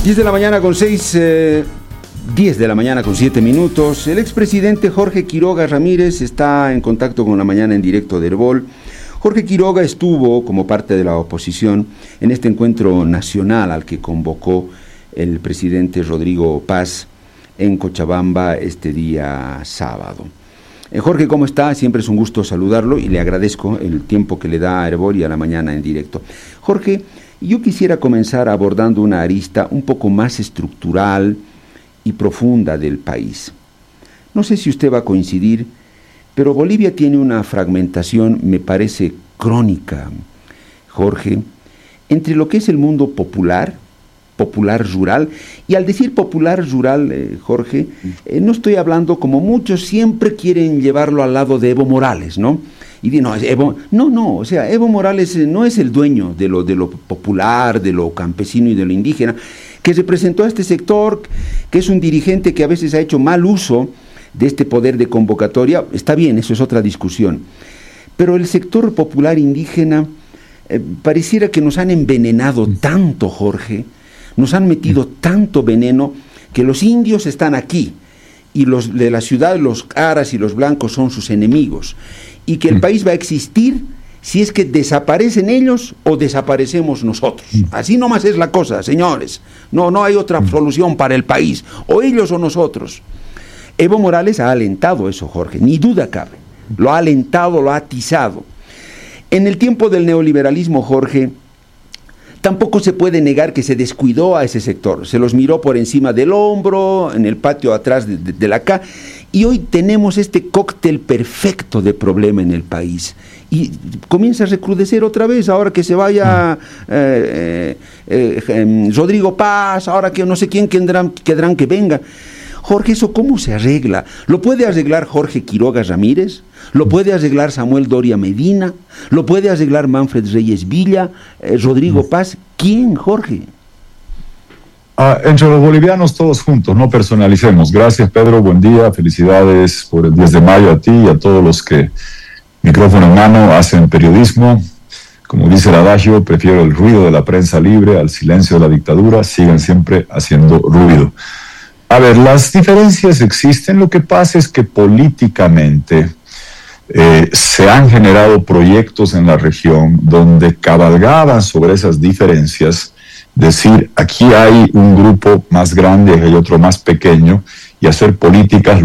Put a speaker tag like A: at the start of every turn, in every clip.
A: 10 de la mañana con 10 de la mañana con 7 minutos. El expresidente Jorge Quiroga Ramírez está en contacto con La Mañana en Directo de Herbol. Jorge Quiroga estuvo como parte de la oposición en este encuentro nacional al que convocó el presidente Rodrigo Paz en Cochabamba este día sábado. Jorge, ¿cómo está? Siempre es un gusto saludarlo y le agradezco el tiempo que le da a Herbol y a La Mañana en Directo. Jorge, yo quisiera comenzar abordando una arista un poco más estructural y profunda del país. No sé si usted va a coincidir, pero Bolivia tiene una fragmentación, me parece, crónica, Jorge, entre lo que es el mundo popular rural, y al decir popular rural, Jorge, no estoy hablando como muchos siempre quieren llevarlo al lado de Evo Morales, ¿no? Y no, o sea, Evo Morales no es el dueño de lo popular, de lo campesino y de lo indígena, que representó a este sector, que es un dirigente que a veces ha hecho mal uso de este poder de convocatoria. Está bien, eso es otra discusión. Pero el sector popular indígena pareciera que nos han envenenado tanto, Jorge, nos han metido tanto veneno, que los indios están aquí, y los de la ciudad, los aras y los blancos son sus enemigos, y que el país va a existir si es que desaparecen ellos o desaparecemos nosotros. Así nomás es la cosa, señores. No hay otra solución para el país, o ellos o nosotros. Evo Morales ha alentado eso, Jorge, ni duda cabe. Lo ha alentado, lo ha atizado. En el tiempo del neoliberalismo, Jorge, tampoco se puede negar que se descuidó a ese sector. Se los miró por encima del hombro, en el patio atrás de la CA, y hoy tenemos este cóctel perfecto de problema en el país. Y comienza a recrudecer otra vez, ahora que se vaya Rodrigo Paz, ahora que no sé quién quedarán que venga. Jorge, ¿eso cómo se arregla? ¿Lo puede arreglar Jorge Quiroga Ramírez? ¿Lo puede arreglar Samuel Doria Medina? ¿Lo puede arreglar Manfred Reyes Villa? ¿Rodrigo Paz? ¿Quién, Jorge?
B: Entre los bolivianos todos juntos, no personalicemos. Gracias, Pedro, buen día, felicidades por el 10 de mayo a ti y a todos los que, micrófono en mano, hacen periodismo. Como dice el adagio, prefiero el ruido de la prensa libre al silencio de la dictadura. Sigan siempre haciendo ruido. A ver, las diferencias existen, lo que pasa es que políticamente se han generado proyectos en la región donde cabalgaban sobre esas diferencias, decir, aquí hay un grupo más grande, hay otro más pequeño, y hacer políticas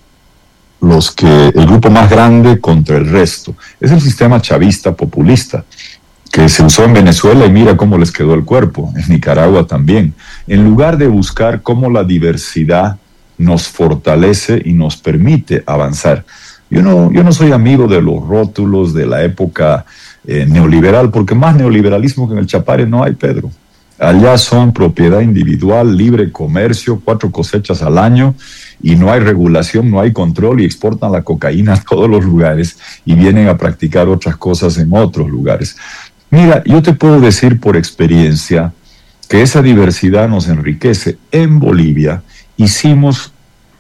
B: el grupo más grande contra el resto. Es el sistema chavista populista, que se usó en Venezuela y mira cómo les quedó el cuerpo, en Nicaragua también. En lugar de buscar cómo la diversidad nos fortalece y nos permite avanzar. Yo no soy amigo de los rótulos de la época neoliberal, porque más neoliberalismo que en el Chapare no hay, Pedro. Allá son propiedad individual, libre comercio, 4 cosechas al año, y no hay regulación, no hay control, y exportan la cocaína a todos los lugares y vienen a practicar otras cosas en otros lugares. Mira, yo te puedo decir por experiencia que esa diversidad nos enriquece. En Bolivia hicimos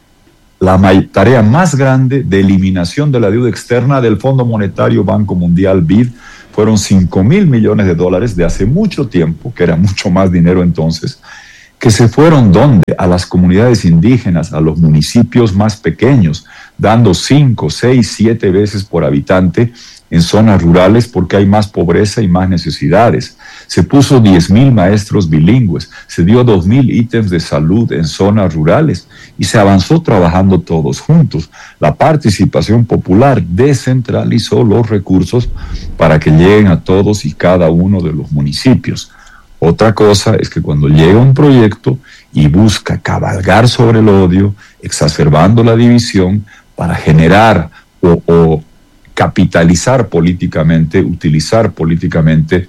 B: la tarea más grande de eliminación de la deuda externa del Fondo Monetario Banco Mundial, BID. Fueron $5,000 millones de hace mucho tiempo, que era mucho más dinero entonces, que se fueron ¿dónde? A las comunidades indígenas, a los municipios más pequeños, dando 5, 6, 7 veces por habitante en zonas rurales porque hay más pobreza y más necesidades. Se puso 10,000 maestros bilingües, se dio 2,000 ítems de salud en zonas rurales y se avanzó trabajando todos juntos. La participación popular descentralizó los recursos para que lleguen a todos y cada uno de los municipios. Otra cosa es que cuando llega un proyecto y busca cabalgar sobre el odio, exacerbando la división para generar o capitalizar políticamente, utilizar políticamente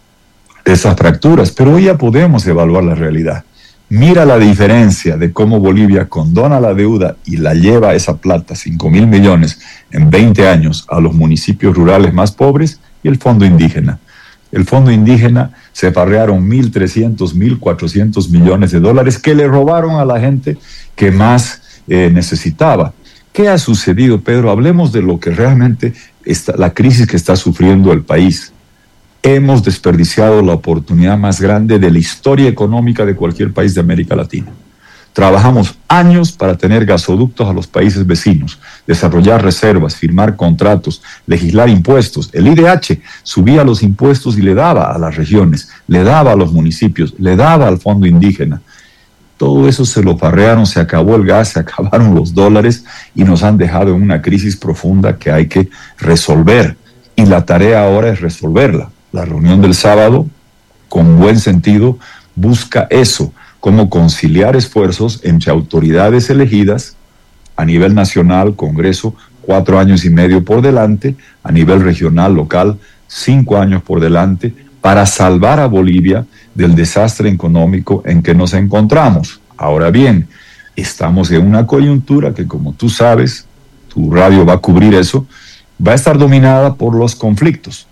B: esas fracturas. Pero hoy ya podemos evaluar la realidad. Mira la diferencia de cómo Bolivia condona la deuda y la lleva esa plata, 5,000 millones en 20 años, a los municipios rurales más pobres, y el fondo indígena. El fondo indígena se farrearon 1.300, 1.400 millones de dólares que le robaron a la gente que más necesitaba. ¿Qué ha sucedido, Pedro? Hablemos de lo que realmente está, la crisis que está sufriendo el país. hemos desperdiciado la oportunidad más grande de la historia económica de cualquier país de América Latina. Trabajamos años para tener gasoductos a los países vecinos, desarrollar reservas, firmar contratos, legislar impuestos. El IDH subía los impuestos y le daba a las regiones, le daba a los municipios, le daba al fondo indígena. Todo eso se lo farrearon, se acabó el gas, se acabaron los dólares y nos han dejado en una crisis profunda que hay que resolver. Y la tarea ahora es resolverla. La reunión del sábado, con buen sentido, busca eso, cómo conciliar esfuerzos entre autoridades elegidas a nivel nacional, Congreso, 4 años y medio por delante, a nivel regional, local, 5 años por delante, para salvar a Bolivia del desastre económico en que nos encontramos. Ahora bien, estamos en una coyuntura que, como tú sabes, tu radio va a cubrir eso, va a estar dominada por los conflictos.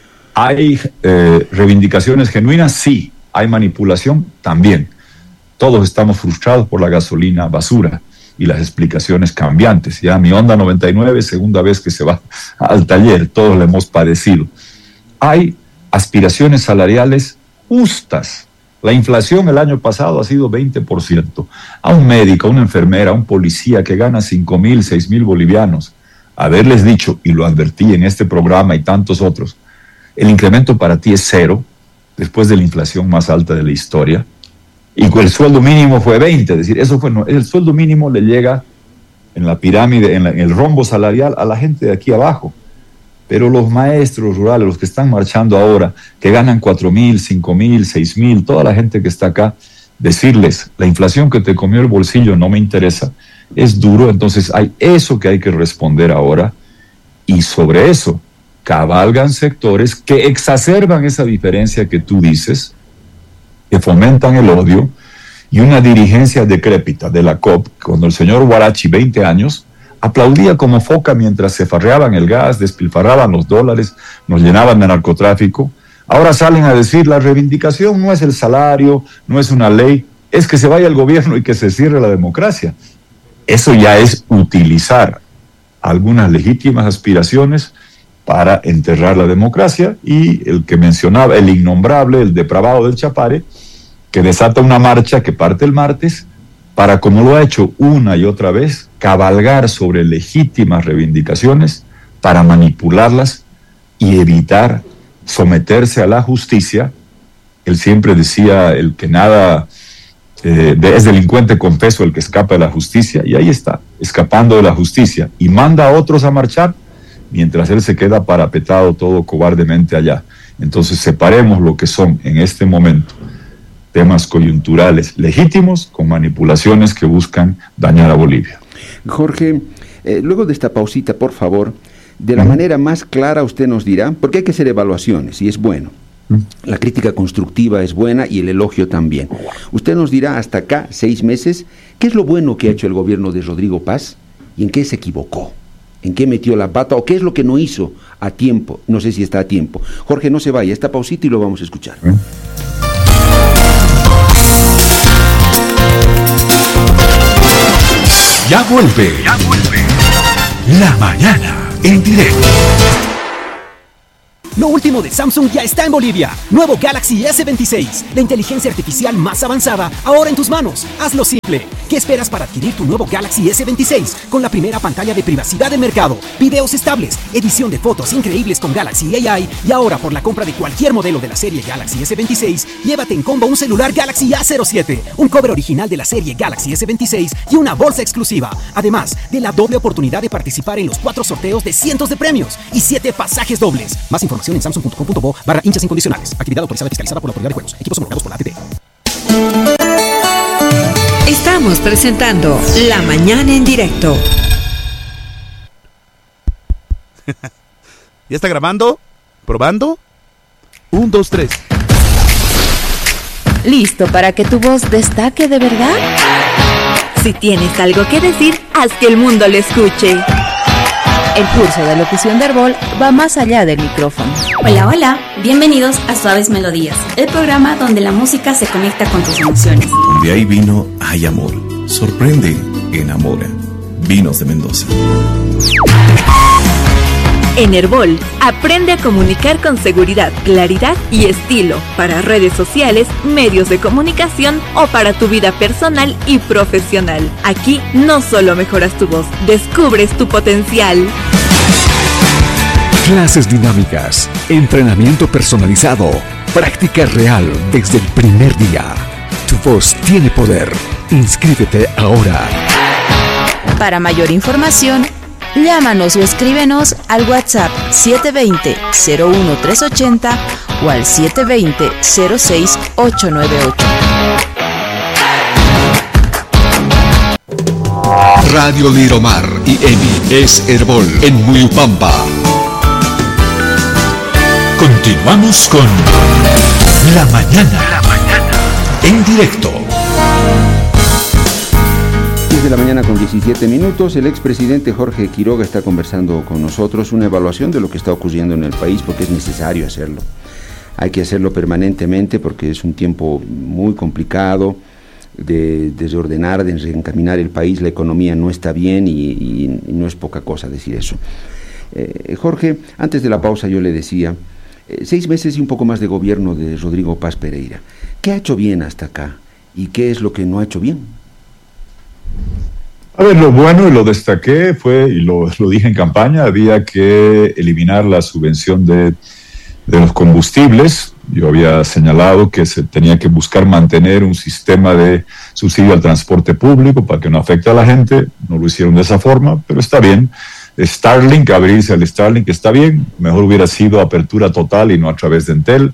B: ¿Hay reivindicaciones genuinas? Sí. ¿Hay manipulación? También. Todos estamos frustrados por la gasolina basura y las explicaciones cambiantes. Ya mi Honda 99, segunda vez que se va al taller, todos la hemos padecido. Hay aspiraciones salariales justas. La inflación el año pasado ha sido 20%. A un médico, a una enfermera, a un policía que gana 5,000, 6,000 bolivianos, haberles dicho, y lo advertí en este programa y tantos otros, el incremento para ti es 0, después de la inflación más alta de la historia, y el sueldo mínimo fue 20, es decir, eso fue, el sueldo mínimo le llega en la pirámide, en el rombo salarial a la gente de aquí abajo, pero los maestros rurales, los que están marchando ahora, que ganan 4,000, 5,000, 6,000, toda la gente que está acá, decirles, la inflación que te comió el bolsillo no me interesa, es duro. Entonces hay eso que hay que responder ahora, y sobre eso cabalgan sectores que exacerban esa diferencia que tú dices, que fomentan el odio, y una dirigencia decrépita de la COP, cuando el señor Huarachi, 20 años, aplaudía como foca mientras se farreaban el gas, despilfarraban los dólares, nos llenaban de narcotráfico. Ahora salen a decir, la reivindicación no es el salario, no es una ley, es que se vaya el gobierno y que se cierre la democracia. Eso ya es utilizar algunas legítimas aspiraciones para enterrar la democracia, y el que mencionaba, el innombrable, el depravado del Chapare, que desata una marcha que parte el martes para, como lo ha hecho una y otra vez, cabalgar sobre legítimas reivindicaciones para manipularlas y evitar someterse a la justicia. Él siempre decía, el que nada es delincuente confeso el que escapa de la justicia, y ahí está, escapando de la justicia, y manda a otros a marchar mientras él se queda parapetado todo cobardemente allá. Entonces separemos lo que son en este momento temas coyunturales legítimos con manipulaciones que buscan dañar a Bolivia.
A: Jorge, luego de esta pausita, por favor, de la manera más clara usted nos dirá, porque hay que hacer evaluaciones y es bueno. La crítica constructiva es buena y el elogio también. Usted nos dirá hasta acá, 6 meses, ¿qué es lo bueno que ha hecho el gobierno de Rodrigo Paz y en qué se equivocó? ¿En qué metió la pata o qué es lo que no hizo a tiempo? No sé si está a tiempo. Jorge, no se vaya, esta pausita y lo vamos a escuchar.
C: Ya vuelve. La mañana en directo.
D: Lo último de Samsung ya está en Bolivia. Nuevo Galaxy S26. La inteligencia artificial más avanzada, ahora en tus manos. Hazlo simple. ¿Qué esperas para adquirir tu nuevo Galaxy S26? Con la primera pantalla de privacidad de mercado, videos estables, edición de fotos increíbles con Galaxy AI, y ahora por la compra de cualquier modelo de la serie Galaxy S26, llévate en combo un celular Galaxy A07, un cover original de la serie Galaxy S26 y una bolsa exclusiva. Además de la doble oportunidad de participar en los 4 sorteos de cientos de premios y 7 pasajes dobles. Más información en samsung.com.bo/hinchas incondicionales. Actividad autorizada y fiscalizada por la Autoridad de Juegos. Equipos homologados por la ATT.
E: Estamos presentando La Mañana en Directo.
F: ¿Ya está grabando? ¿Probando? 1, 2, 3.
G: ¿Listo para que tu voz destaque de verdad? Si tienes algo que decir, haz que el mundo lo escuche. El curso de locución de Herbol va más allá del micrófono.
H: Hola, hola, bienvenidos a Suaves Melodías, el programa donde la música se conecta con tus emociones.
C: Donde hay vino, hay amor. Sorprende, enamora. Vinos de Mendoza.
G: En Herbol, aprende a comunicar con seguridad, claridad y estilo para redes sociales, medios de comunicación o para tu vida personal y profesional. Aquí no solo mejoras tu voz, descubres tu potencial.
C: Clases dinámicas, entrenamiento personalizado, práctica real desde el primer día. Tu voz tiene poder. Inscríbete ahora.
I: Para mayor información, llámanos o escríbenos al WhatsApp 720-01380 o al 720-06898.
C: Radio Liromar y EMI es Herbol en Muyupampa. Continuamos con La Mañana. En directo.
A: 10 de la mañana con 17 minutos. El expresidente Jorge Quiroga está conversando con nosotros una evaluación de lo que está ocurriendo en el país, porque es necesario hacerlo. Hay que hacerlo permanentemente porque es un tiempo muy complicado de desordenar, de reencaminar el país. La economía no está bien y no es poca cosa decir eso. Jorge, antes de la pausa yo le decía, 6 meses y un poco más de gobierno de Rodrigo Paz Pereira. ¿Qué ha hecho bien hasta acá? ¿Y qué es lo que no ha hecho bien?
B: A ver, lo bueno, y lo destaqué, fue, y lo dije en campaña, había que eliminar la subvención de los combustibles. Yo había señalado que se tenía que buscar mantener un sistema de subsidio al transporte público para que no afecte a la gente. No lo hicieron de esa forma, pero está bien. Starlink, abrirse al Starlink está bien. Mejor hubiera sido apertura total y no a través de Entel.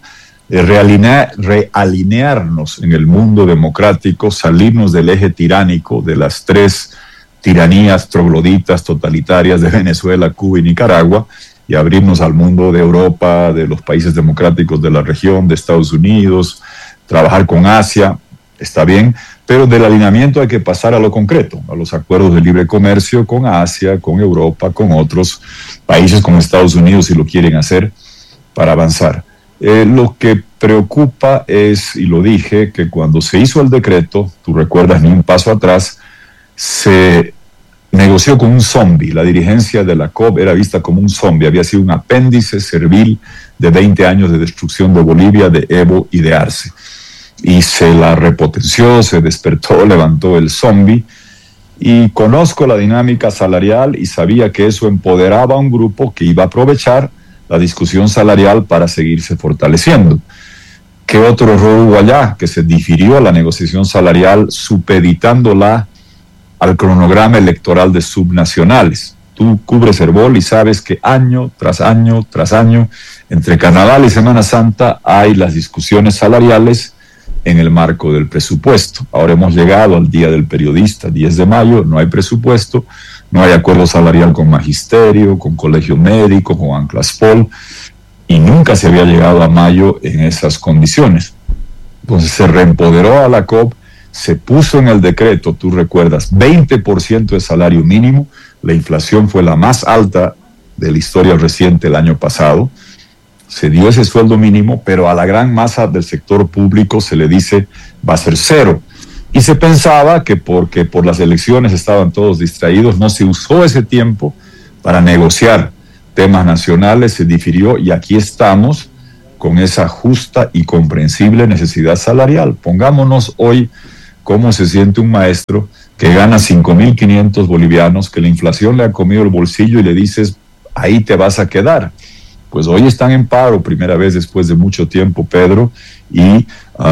B: Realinearnos en el mundo democrático, salirnos del eje tiránico de las 3 tiranías trogloditas totalitarias de Venezuela, Cuba y Nicaragua, y abrirnos al mundo de Europa, de los países democráticos de la región, de Estados Unidos, trabajar con Asia, está bien, pero del alineamiento hay que pasar a lo concreto, a los acuerdos de libre comercio con Asia, con Europa, con otros países como Estados Unidos, si lo quieren hacer, para avanzar. Lo que preocupa es, y lo dije, que cuando se hizo el decreto, tú recuerdas, ni un paso atrás, se negoció con un zombie. La dirigencia de la COP era vista como un zombie, había sido un apéndice servil de 20 años de destrucción de Bolivia, de Evo y de Arce. Y se la repotenció, se despertó, levantó el zombie, y conozco la dinámica salarial y sabía que eso empoderaba a un grupo que iba a aprovechar la discusión salarial para seguirse fortaleciendo. ¿Qué otro error hubo allá? Que se difirió la negociación salarial supeditándola al cronograma electoral de subnacionales. Tú cubres Herbol y sabes que año tras año tras año, entre Carnaval y Semana Santa, hay las discusiones salariales en el marco del presupuesto. Ahora hemos llegado al Día del Periodista, 10 de mayo, no hay presupuesto, no hay acuerdo salarial con Magisterio, con Colegio Médico, con Anclaspol, y nunca se había llegado a mayo en esas condiciones. Entonces se reempoderó a la COP, se puso en el decreto, tú recuerdas, 20% de salario mínimo. La inflación fue la más alta de la historia reciente el año pasado. Se dio ese sueldo mínimo, pero a la gran masa del sector público se le dice va a ser 0. Y se pensaba que porque por las elecciones estaban todos distraídos, no se usó ese tiempo para negociar temas nacionales, se difirió, y aquí estamos con esa justa y comprensible necesidad salarial. Pongámonos hoy cómo se siente un maestro que gana 5.500 bolivianos, que la inflación le ha comido el bolsillo y le dices, ahí te vas a quedar. Pues hoy están en paro, primera vez después de mucho tiempo, Pedro, y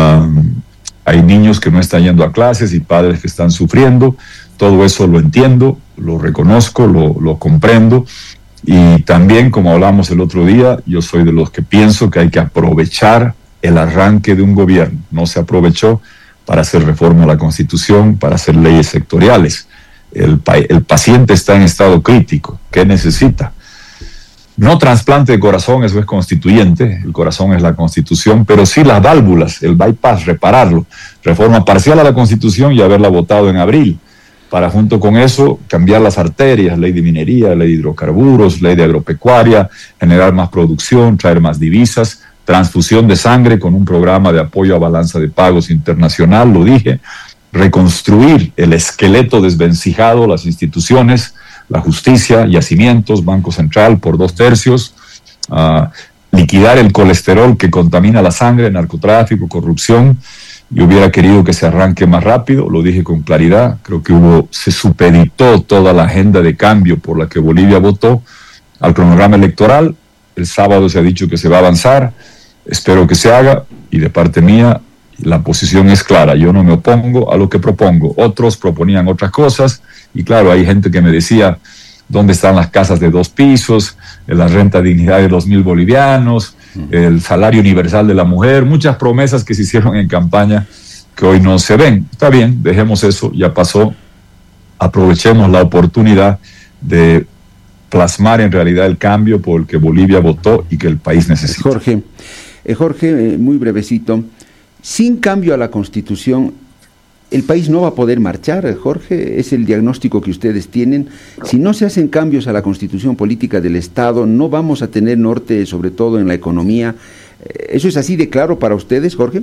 B: hay niños que no están yendo a clases y padres que están sufriendo. Todo eso lo entiendo, lo reconozco, lo comprendo. Y también, como hablamos el otro día, yo soy de los que pienso que hay que aprovechar el arranque de un gobierno. No se aprovechó para hacer reforma a la Constitución, para hacer leyes sectoriales. El paciente está en estado crítico. ¿Qué necesita? No trasplante de corazón, eso es constituyente, el corazón es la Constitución, pero sí las válvulas, el bypass, repararlo. Reforma parcial a la Constitución y haberla votado en abril, para junto con eso cambiar las arterias, ley de minería, ley de hidrocarburos, ley de agropecuaria, generar más producción, traer más divisas, transfusión de sangre con un programa de apoyo a balanza de pagos internacional, lo dije, reconstruir el esqueleto desvencijado, las instituciones, la justicia, yacimientos, Banco Central por 2/3, liquidar el colesterol que contamina la sangre, narcotráfico, corrupción. Yo hubiera querido que se arranque más rápido, lo dije con claridad. Creo que se supeditó toda la agenda de cambio por la que Bolivia votó al cronograma electoral. El sábado se ha dicho que se va a avanzar, espero que se haga, y de parte mía la posición es clara, yo no me opongo a lo que propongo. Otros proponían otras cosas, y claro, hay gente que me decía, ¿dónde están las casas de 2 pisos, la renta dignidad de 2.000 bolivianos, el salario universal de la mujer? Muchas promesas que se hicieron en campaña que hoy no se ven. Está bien, dejemos eso, ya pasó, aprovechemos la oportunidad de plasmar en realidad el cambio por el que Bolivia votó y que el país necesita.
A: Jorge, muy brevecito, sin cambio a la Constitución, ¿el país no va a poder marchar, Jorge? ¿Es el diagnóstico que ustedes tienen? Si no se hacen cambios a la Constitución política del Estado, ¿no vamos a tener norte, sobre todo en la economía? ¿Eso es así de claro para ustedes, Jorge?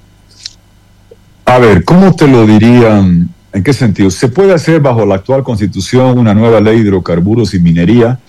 B: A ver, ¿cómo te lo dirían? ¿En qué sentido? Se puede hacer bajo la actual Constitución una nueva ley de hidrocarburos y minería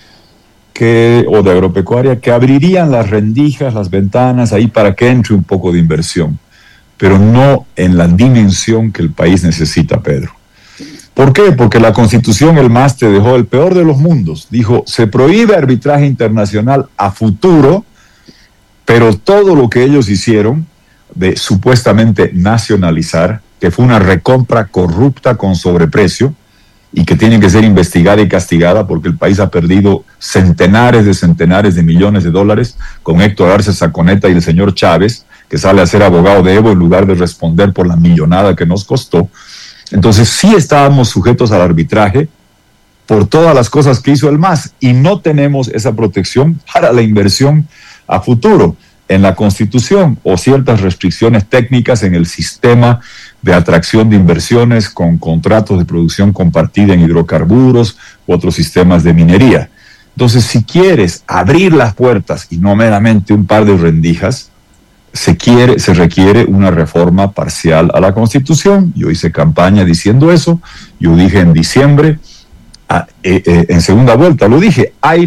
B: o de agropecuaria que abrirían las rendijas, las ventanas ahí para que entre un poco de inversión, pero no en la dimensión que el país necesita, Pedro. ¿Por qué? Porque la Constitución, el MAS, te dejó el peor de los mundos. Dijo, se prohíbe arbitraje internacional a futuro, pero todo lo que ellos hicieron de supuestamente nacionalizar, que fue una recompra corrupta con sobreprecio y que tiene que ser investigada y castigada porque el país ha perdido centenares de millones de dólares con Héctor Arce Saconeta y el señor Chávez, que sale a ser abogado de Evo en lugar de responder por la millonada que nos costó. Entonces sí estábamos sujetos al arbitraje por todas las cosas que hizo el MAS y no tenemos esa protección para la inversión a futuro en la Constitución o ciertas restricciones técnicas en el sistema de atracción de inversiones con contratos de producción compartida en hidrocarburos u otros sistemas de minería. Entonces, si quieres abrir las puertas y no meramente un par de rendijas, se requiere una reforma parcial a la Constitución. Yo hice campaña diciendo eso, yo dije en diciembre, en segunda vuelta, lo dije, hay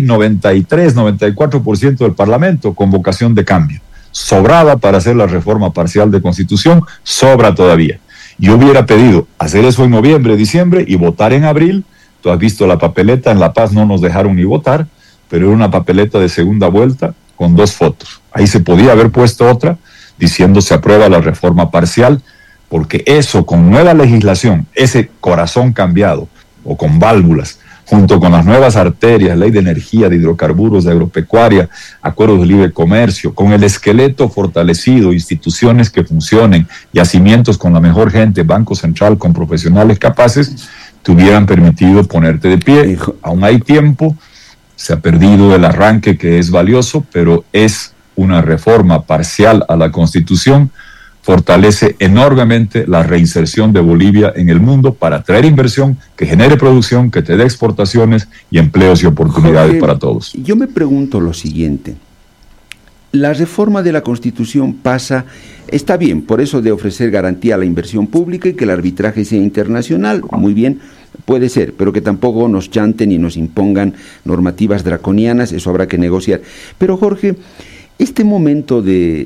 B: 93-94% del Parlamento con vocación de cambio. Sobraba para hacer la reforma parcial de Constitución, sobra todavía. Yo hubiera pedido hacer eso en noviembre, diciembre y votar en abril. Tú has visto la papeleta, en La Paz no nos dejaron ni votar, pero era una papeleta de segunda vuelta con 2 fotos. Ahí se podía haber puesto otra diciendo se aprueba la reforma parcial, porque eso con nueva legislación, ese corazón cambiado o con válvulas, junto con las nuevas arterias, ley de energía, de hidrocarburos, de agropecuaria, acuerdos de libre comercio, con el esqueleto fortalecido, instituciones que funcionen, yacimientos con la mejor gente, Banco Central con profesionales capaces, te hubieran permitido ponerte de pie. Aún hay tiempo, se ha perdido el arranque que es valioso, pero es una reforma parcial a la Constitución, fortalece enormemente la reinserción de Bolivia en el mundo para atraer inversión que genere producción, que te dé exportaciones y empleos y oportunidades, Jorge, para todos.
A: Yo me pregunto lo siguiente. La reforma de la Constitución pasa, está bien, por eso de ofrecer garantía a la inversión pública y que el arbitraje sea internacional, muy bien, puede ser, pero que tampoco nos chanten y nos impongan normativas draconianas, eso habrá que negociar. Pero Jorge, este momento de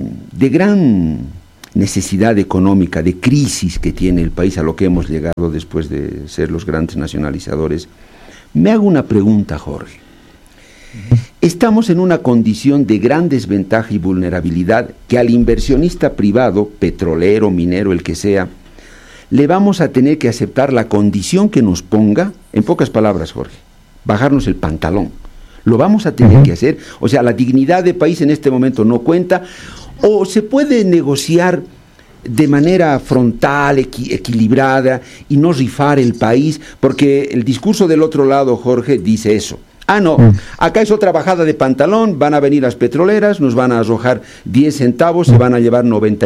A: gran necesidad económica, de crisis que tiene el país, a lo que hemos llegado después de ser los grandes nacionalizadores, me hago una pregunta, Jorge. Estamos en una condición de gran desventaja y vulnerabilidad que al inversionista privado, petrolero, minero, el que sea, le vamos a tener que aceptar la condición que nos ponga, en pocas palabras, Jorge, bajarnos el pantalón. Lo vamos a tener que hacer. O sea, la dignidad del país en este momento no cuenta. O se puede negociar de manera frontal, equilibrada y no rifar el país, porque el discurso del otro lado, Jorge, dice eso. Ah, no, acá es otra bajada de pantalón, van a venir las petroleras, nos van a arrojar 10 centavos, se van a llevar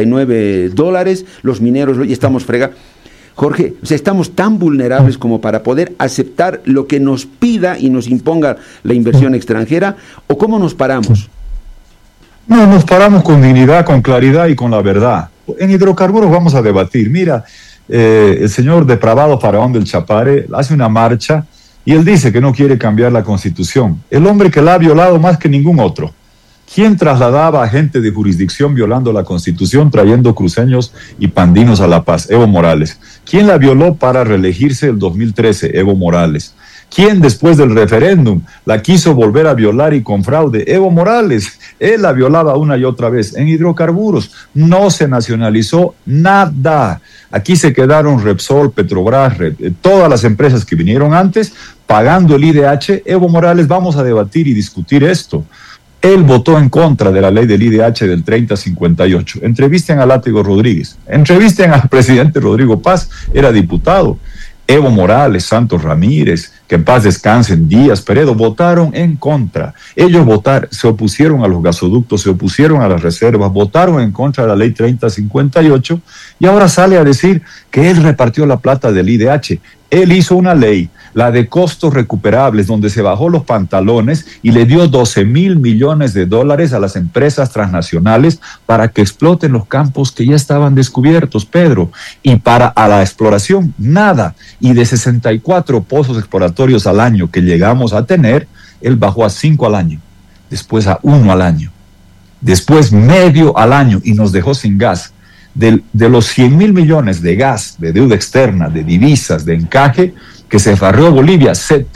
A: $99, los mineros, y estamos fregados. Jorge, o sea, estamos tan vulnerables como para poder aceptar lo que nos pida y nos imponga la inversión extranjera, ¿o cómo nos paramos?
B: No, nos paramos con dignidad, con claridad y con la verdad. En hidrocarburos vamos a debatir. Mira, el señor depravado faraón del Chapare hace una marcha Y él dice que no quiere cambiar la Constitución. El hombre que la ha violado más que ningún otro. ¿Quién trasladaba a gente de jurisdicción violando la Constitución, trayendo cruceños y pandinos a La Paz? Evo Morales. ¿Quién la violó para reelegirse el 2013? Evo Morales. ¿Quién después del referéndum la quiso volver a violar y con fraude? Evo Morales. Él la violaba una y otra vez. En hidrocarburos no se nacionalizó nada. Aquí se quedaron Repsol, Petrobras, todas las empresas que vinieron antes pagando el IDH. Evo Morales, vamos a debatir y discutir esto. Él votó en contra de la ley del IDH del 3058. Entrevisten a Látigo Rodríguez. Entrevisten al presidente Rodrigo Paz, era diputado. Evo Morales, Santos Ramírez, que en paz descansen, Díaz, Peredo, votaron en contra. Ellos se opusieron a los gasoductos, se opusieron a las reservas, votaron en contra de la ley 3058 y ahora sale a decir que él repartió la plata del IDH. Él hizo una ley, la de costos recuperables, donde se bajó los pantalones y le dio 12,000 millones de dólares a las empresas transnacionales para que exploten los campos que ya estaban descubiertos, Pedro. Y a la exploración, nada. Y de 64 pozos exploratorios al año que llegamos a tener, él bajó a 5 al año, después a 1 al año, después medio al año y nos dejó sin gas. De los 100,000 millones de gas, de deuda externa, de divisas, de encaje, que se farreó Bolivia,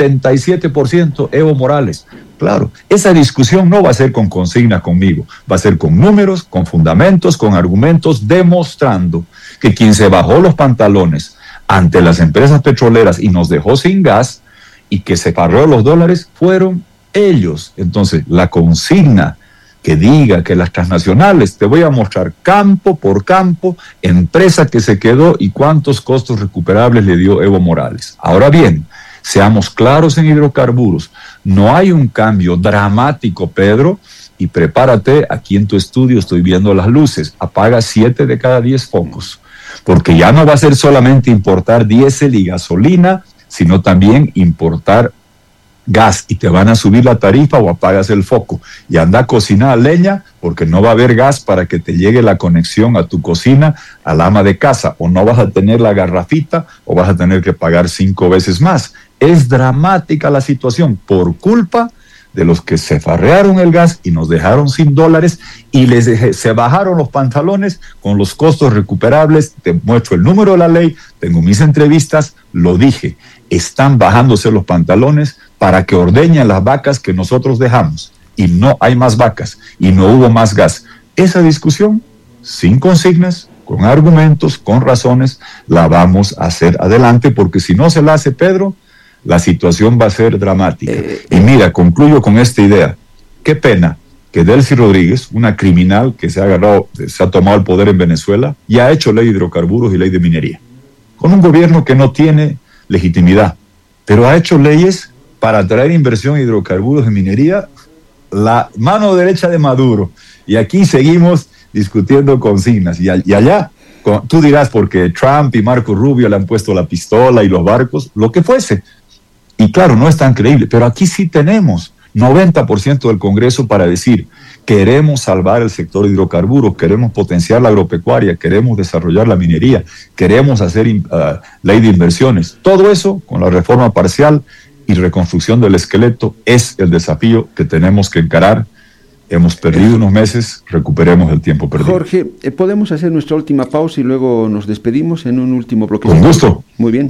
B: 77% Evo Morales. Claro, esa discusión no va a ser con consignas conmigo, va a ser con números, con fundamentos, con argumentos, demostrando que quien se bajó los pantalones ante las empresas petroleras y nos dejó sin gas y que se farreó los dólares fueron ellos. Entonces, la consigna que diga que las transnacionales, te voy a mostrar campo por campo, empresa que se quedó y cuántos costos recuperables le dio Evo Morales. Ahora bien, seamos claros en hidrocarburos, no hay un cambio dramático, Pedro, y prepárate, aquí en tu estudio estoy viendo las luces, apaga 7 de cada 10 focos, porque ya no va a ser solamente importar diésel y gasolina, sino también importar gas y te van a subir la tarifa o apagas el foco y anda a cocinar a leña porque no va a haber gas para que te llegue la conexión a tu cocina, al ama de casa, o no vas a tener la garrafita o vas a tener que pagar 5 veces más. Es dramática la situación por culpa de los que se farrearon el gas y nos dejaron sin dólares y se bajaron los pantalones con los costos recuperables. Te muestro el número de la ley, tengo mis entrevistas, lo dije, están bajándose los pantalones para que ordeñen las vacas que nosotros dejamos y no hay más vacas y no hubo más gas. Esa discusión, sin consignas, con argumentos, con razones, la vamos a hacer adelante porque si no se la hace Pedro, la situación va a ser dramática. Y mira, concluyo con esta idea. Qué pena que Delcy Rodríguez, una criminal que se ha tomado el poder en Venezuela, y ha hecho ley de hidrocarburos y ley de minería, con un gobierno que no tiene legitimidad, pero ha hecho leyes para atraer inversión en hidrocarburos y minería, la mano derecha de Maduro. Y aquí seguimos discutiendo consignas. Y allá, tú dirás, porque Trump y Marco Rubio le han puesto la pistola y los barcos, lo que fuese. Y claro, no es tan creíble, pero aquí sí tenemos 90% del Congreso para decir, queremos salvar el sector de hidrocarburos, queremos potenciar la agropecuaria, queremos desarrollar la minería, queremos hacer ley de inversiones. Todo eso, con la reforma parcial y reconstrucción del esqueleto, es el desafío que tenemos que encarar. Hemos perdido unos meses, recuperemos el tiempo perdido.
A: Jorge, ¿podemos hacer nuestra última pausa y luego nos despedimos en un último bloque?
B: Con gusto.
A: Muy bien.